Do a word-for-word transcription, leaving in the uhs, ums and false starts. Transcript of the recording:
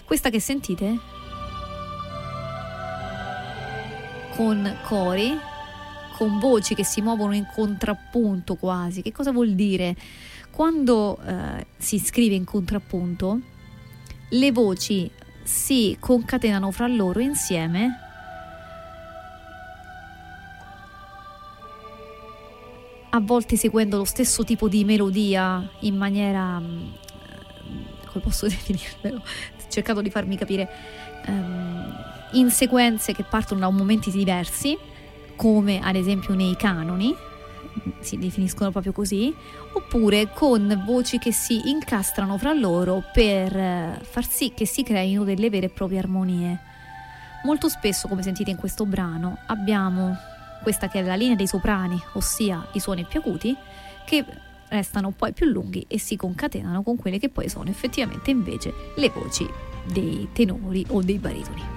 Questa che sentite, con cori, con voci che si muovono in contrappunto quasi. Che cosa vuol dire? Quando eh, si scrive in contrappunto, le voci si concatenano fra loro insieme a volte seguendo lo stesso tipo di melodia in maniera, come posso definirlo? Ho cercato di farmi capire, um, in sequenze che partono da momenti diversi, come ad esempio nei canoni, si definiscono proprio così, oppure con voci che si incastrano fra loro per far sì che si creino delle vere e proprie armonie. Molto spesso, come sentite in questo brano, abbiamo questa che è la linea dei soprani, ossia i suoni più acuti, che restano poi più lunghi e si concatenano con quelle che poi sono effettivamente invece le voci dei tenori o dei baritoni.